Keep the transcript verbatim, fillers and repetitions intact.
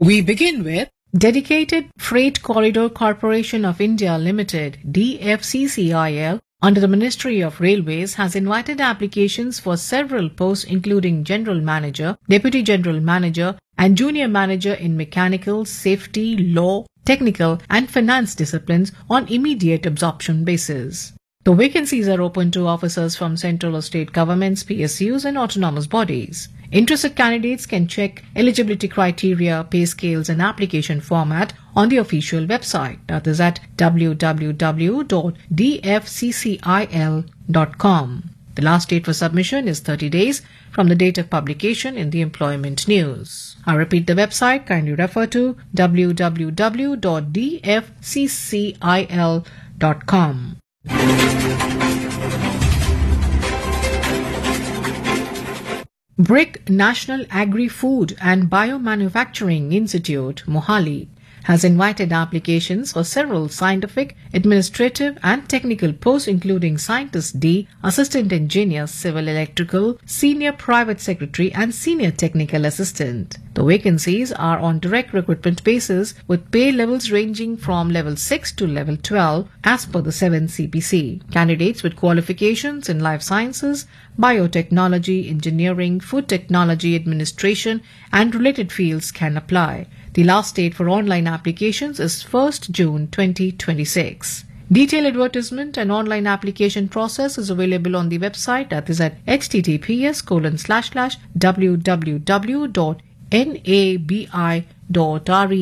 We begin with Dedicated Freight Corridor Corporation of India Limited, D F C C I L, under the Ministry of Railways, has invited applications for several posts including General Manager, Deputy General Manager and Junior Manager in Mechanical, Safety, Law, Technical and Finance disciplines on immediate absorption basis. The vacancies are open to officers from central or state governments, P S Us and autonomous bodies. Interested candidates can check eligibility criteria, pay scales and application format on the official website, that is at w w w dot d f c c i l dot com. The last date for submission is thirty days from the date of publication in the Employment News. I repeat the website, kindly refer to w w w dot d f c c i l dot com. BRIC National Agri-Food and Biomanufacturing Institute, Mohali, has invited applications for several scientific, administrative and technical posts including Scientist D, Assistant Engineer, Civil Electrical, Senior Private Secretary and Senior Technical Assistant. The vacancies are on direct recruitment basis with pay levels ranging from level six to level twelve as per the seventh C P C. Candidates with qualifications in life sciences, biotechnology, engineering, food technology, administration and related fields can apply. The last date for online applications is first June twenty twenty-six. Detailed advertisement and online application process is available on the website, that is at h t t p s colon slash slash w w w dot n a b i dot r e